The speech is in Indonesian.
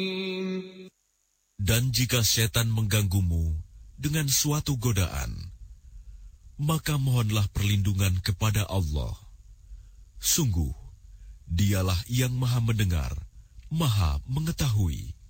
Dan jika setan mengganggumu dengan suatu godaan, maka mohonlah perlindungan kepada Allah. Sungguh, Dialah yang Maha Mendengar, Maha Mengetahui.